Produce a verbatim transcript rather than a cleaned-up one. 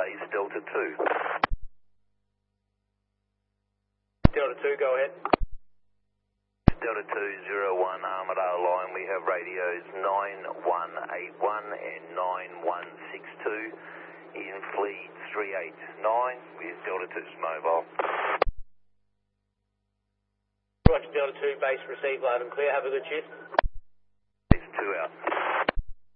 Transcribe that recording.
base Delta two. Delta two, go ahead. Delta two zero one Armadale line, we have radios nine one eight one and nine one six two in fleet three eight nine with Delta two's mobile. Roger, Delta two, base received loud and clear. Have a good shift. It's two out.